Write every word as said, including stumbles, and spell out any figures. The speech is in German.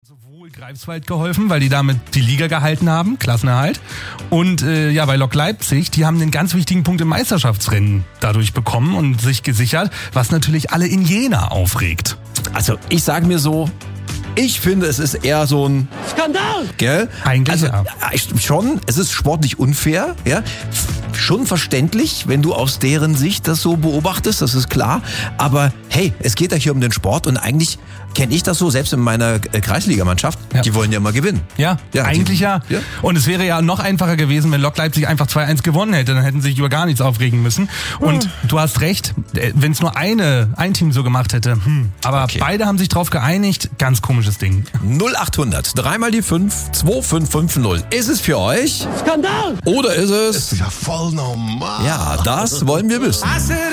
Sowohl Greifswald geholfen, weil die damit die Liga gehalten haben, Klassenerhalt. Und äh, ja, bei Lok Leipzig, die haben einen ganz wichtigen Punkt im Meisterschaftsrennen dadurch bekommen und sich gesichert, was natürlich alle in Jena aufregt. Also ich sage mir so, ich finde, es ist eher so ein Skandal! Gell? Eigentlich also, ja. Schon, es ist sportlich unfair, ja. Schon verständlich, wenn du aus deren Sicht das so beobachtest, das ist klar. Aber hey, es geht ja hier um den Sport und eigentlich kenne ich das so, selbst in meiner Kreisligamannschaft, ja. die wollen ja mal gewinnen. Ja, ja eigentlich die, ja. ja. Und es wäre ja noch einfacher gewesen, wenn Lok Leipzig einfach zwei eins gewonnen hätte, dann hätten sie sich über gar nichts aufregen müssen. Und hm. du hast recht, wenn es nur eine, ein Team so gemacht hätte, hm. aber okay. beide haben sich drauf geeinigt, ganz komisches Ding. null achthundert, dreimal die fünf, zwei fünf fünf null. Ist es für euch? Skandal! Oder ist es? Das ist ja voll normal. Ja, das wollen wir wissen.